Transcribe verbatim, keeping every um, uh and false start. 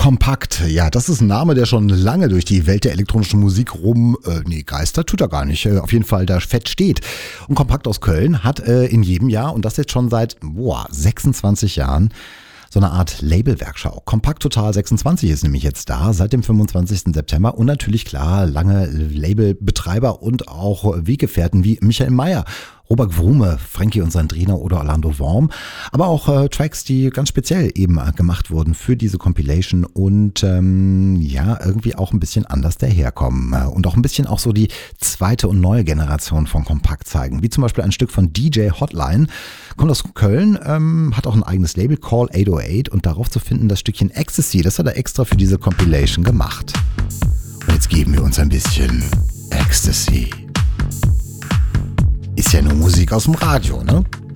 Kompakt, ja, das ist ein Name, der schon lange durch die Welt der elektronischen Musik rum, äh, nee, geistert tut er gar nicht, äh, auf jeden Fall da fett steht. Und Kompakt aus Köln hat äh, in jedem Jahr, und das jetzt schon seit, boah, sechsundzwanzig Jahren, so eine Art Labelwerkschau. Kompakt Total sechsundzwanzig ist nämlich jetzt da, seit dem fünfundzwanzigsten September. Und natürlich klar, lange Labelbetreiber und auch Weggefährten wie Michael Mayer, Robert Wrume, Frankie und Sandrina oder Orlando Worm. Aber auch äh, Tracks, die ganz speziell eben äh, gemacht wurden für diese Compilation und ähm, ja, irgendwie auch ein bisschen anders daherkommen. Äh, und auch ein bisschen auch so die zweite und neue Generation von Kompakt zeigen. Wie zum Beispiel ein Stück von D J Hotline. Kommt aus Köln, ähm, hat auch ein eigenes Label, Call achthundertacht. Und darauf zu finden das Stückchen Ecstasy. Das hat er extra für diese Compilation gemacht. Und jetzt geben wir uns ein bisschen Ecstasy. Ist ja nur Musik aus dem Radio, ne?